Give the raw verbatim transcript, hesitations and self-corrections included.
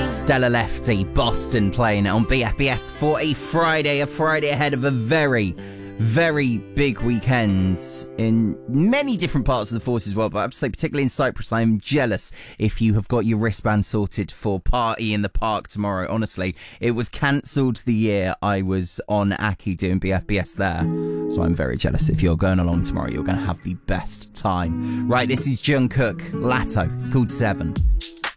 Stella Lefty, Boston playing on B F B S for a Friday, a Friday ahead of a very, very big weekend in many different parts of the Forces world, but I have to say, particularly in Cyprus, I am jealous if you have got your wristband sorted for Party in the Park tomorrow. Honestly, it was cancelled the year I was on Aki doing B F B S there, so I'm very jealous. If you're going along tomorrow, you're going to have the best time. Right, this is Jungkook, Latto. It's called Seven.